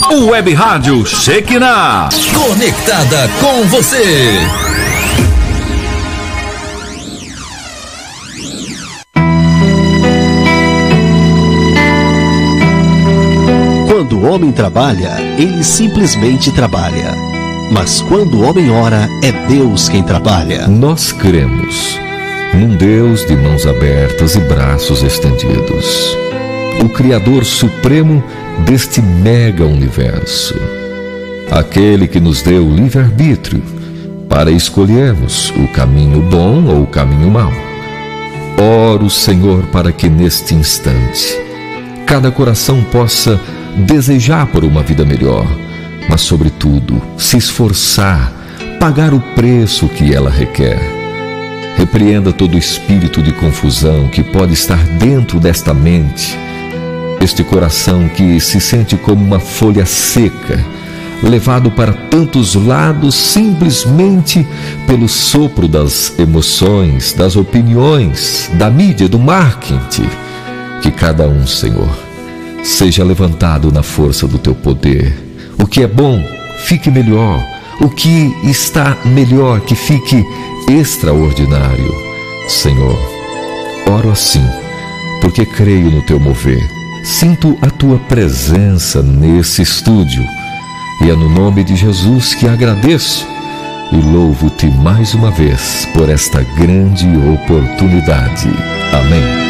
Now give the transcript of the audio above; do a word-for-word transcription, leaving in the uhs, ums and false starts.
Web Rádio Shekinah. Conectada com você. Quando o homem trabalha, ele simplesmente trabalha. Mas quando o homem ora, é Deus quem trabalha. Nós cremos num Deus de mãos abertas e braços estendidos, o Criador Supremo deste mega universo, aquele que nos deu o livre-arbítrio para escolhermos o caminho bom ou o caminho mau. Oro, Senhor, para que neste instante cada coração possa desejar por uma vida melhor, mas sobretudo se esforçar, pagar o preço que ela requer. Repreenda todo espírito de confusão que pode estar dentro desta mente, este coração que se sente como uma folha seca, levado para tantos lados simplesmente pelo sopro das emoções, das opiniões, da mídia, do marketing. Que cada um, Senhor, seja levantado na força do teu poder. O que é bom, fique melhor. O que está melhor, que fique extraordinário. Senhor, oro assim, porque creio no teu mover. Sinto a tua presença nesse estúdio. E é no nome de Jesus que agradeço e louvo-te mais uma vez por esta grande oportunidade. Amém.